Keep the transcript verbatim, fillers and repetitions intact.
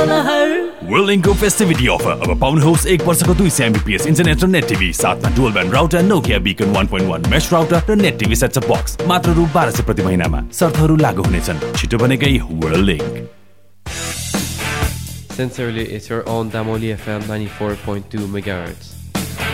वर्ल्डिङको फेस्टिभिटी offer अब पाउनुहोस् एक वर्षको दुई सय एमबीपीएस इन्टरनेट र नेट टिभी साथमा dual band router Nokia बिकन one point one mesh router र नेट टिभी सेटअप बक्स मात्र रु बाह्र सय प्रति महिनामा। शर्तहरू लागू हुनेछन्। छिटो बनेकै वर्ल्डिङ। Sincerely, it's your own Damoli F M ninety-four point two megahertz.